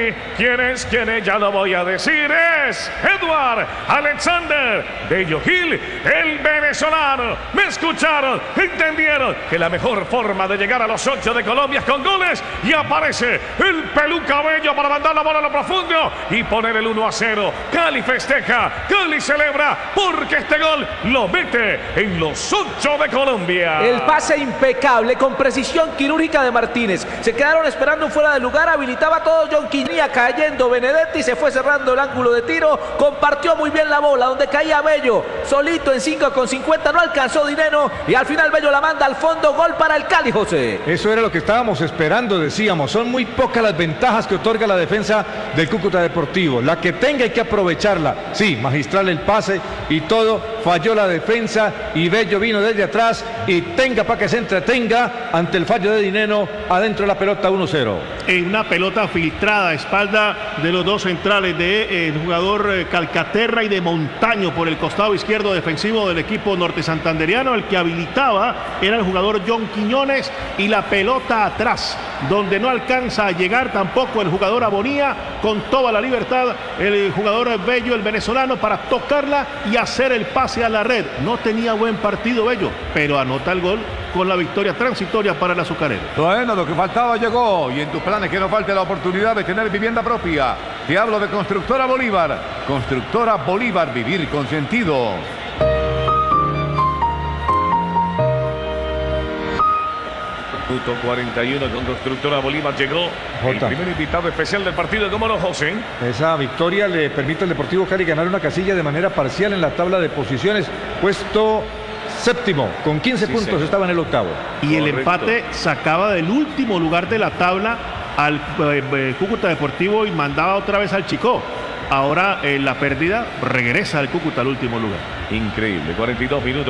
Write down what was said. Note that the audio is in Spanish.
¿Quién es? Ya lo voy a decir. Es Edward Alexander Bello Gil, el venezolano. ¿Me escucharon? ¿Entendieron? Que la mejor forma de llegar a los 8 de Colombia es con goles. Y aparece el Peluca Bello para mandar la bola a lo profundo y poner el 1-0. Cali festeja, Cali celebra, porque este gol lo mete en los 8 de Colombia. El pase impecable, con precisión quirúrgica de Martínez. Se quedaron esperando fuera de lugar, habilitaba todo John Quinía, cayendo Benedetti, se fue cerrando el ángulo de tiro, compartió muy bien la bola, donde caía Bello, solito en 5,50, no alcanzó Dineno, y al final Bello la manda al fondo, gol para el Cali, José. Eso era lo que estábamos esperando, decíamos, son muy pocas las ventajas que otorga la defensa del Cúcuta Deportivo, la que tenga hay que aprovecharla. Sí, magistral el pase y todo, falló la defensa y Bello vino desde atrás y tenga para que se entretenga ante el fallo de Dineno, adentro de la pelota 1-0. En una pelota filtrada a espalda de los dos centrales del jugador Calcaterra y de Montaño por el costado izquierdo defensivo del equipo norte santanderiano. El que habilitaba era el jugador John Quiñones y la pelota atrás, donde no alcanza a llegar tampoco el jugador Abonía, con toda la libertad el jugador Bello, el venezolano, para tocarla y hacer el pase a la red. No tenía buen partido Bello, pero anota el gol con la victoria transitoria para el azucarero. Bueno, lo que faltaba llegó, y en tus planes que no falte la oportunidad de tener vivienda propia. Te hablo de Constructora Bolívar. Constructora Bolívar, vivir con sentido. Minuto 41 con Constructora Bolívar llegó el primer invitado especial del partido. ¿Cómo no, José? Esa victoria le permite al Deportivo Cali ganar una casilla de manera parcial en la tabla de posiciones, puesto séptimo, con 15 puntos, señor. Estaba en el octavo. Y el empate sacaba del último lugar de la tabla al Cúcuta Deportivo y mandaba otra vez al Chicó. Ahora la pérdida regresa al Cúcuta al último lugar. Increíble, 42 minutos.